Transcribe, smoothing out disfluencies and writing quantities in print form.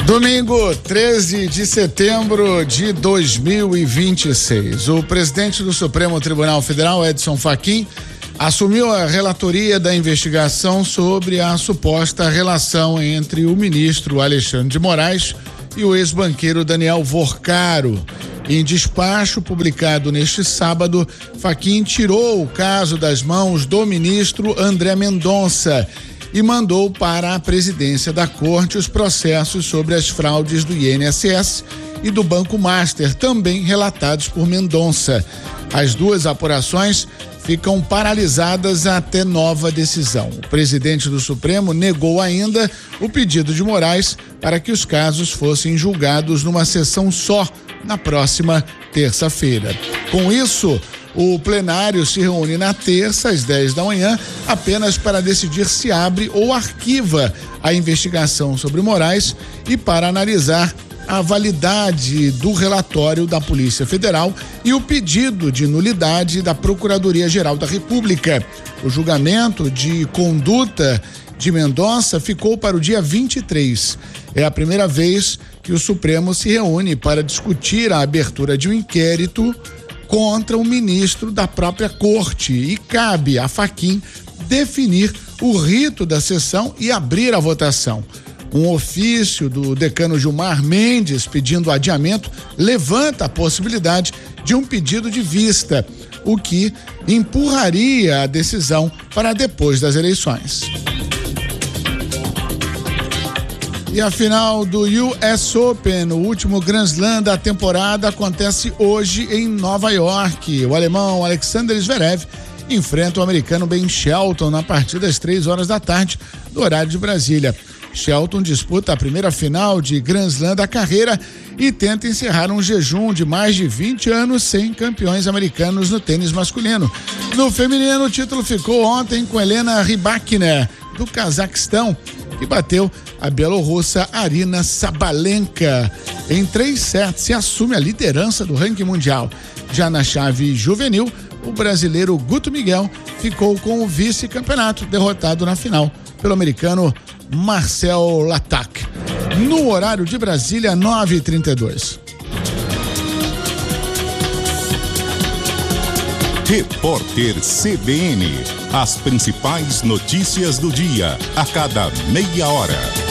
Domingo, 13 de setembro de 2026. O presidente do Supremo Tribunal Federal, Edson Fachin, assumiu a relatoria da investigação sobre a suposta relação entre o ministro Alexandre de Moraes e o ex-banqueiro Daniel Vorcaro. Em despacho publicado neste sábado, Fachin tirou o caso das mãos do ministro André Mendonça e mandou para a presidência da Corte os processos sobre as fraudes do INSS e do Banco Master, também relatados por Mendonça. As duas apurações ficam paralisadas até nova decisão. O presidente do Supremo negou ainda o pedido de Moraes para que os casos fossem julgados numa sessão só na próxima terça-feira. Com isso, o plenário se reúne na terça, às 10 da manhã, apenas para decidir se abre ou arquiva a investigação sobre Moraes e para analisar a validade do relatório da Polícia Federal e o pedido de nulidade da Procuradoria-Geral da República. O julgamento de conduta de Mendonça ficou para o dia 23. É a primeira vez que o Supremo se reúne para discutir a abertura de um inquérito contra o ministro da própria Corte e cabe a Fachin definir o rito da sessão e abrir a votação. Um ofício do decano Gilmar Mendes pedindo adiamento levanta a possibilidade de um pedido de vista, o que empurraria a decisão para depois das eleições. E a final do US Open, o último Grand Slam da temporada, acontece hoje em Nova York. O alemão Alexander Zverev enfrenta o americano Ben Shelton na partida às 3 da tarde, do horário de Brasília. Shelton disputa a primeira final de Grand Slam da carreira e tenta encerrar um jejum de mais de 20 anos sem campeões americanos no tênis masculino. No feminino, o título ficou ontem com Elena Rybakina, do Cazaquistão, que bateu a bielorrussa Arina Sabalenka em 3 sets e assume a liderança do ranking mundial. Já na chave juvenil, o brasileiro Guto Miguel ficou com o vice-campeonato, derrotado na final pelo americano Marcel Latac. No horário de Brasília, 9h32. Repórter CBN. As principais notícias do dia, a cada meia hora.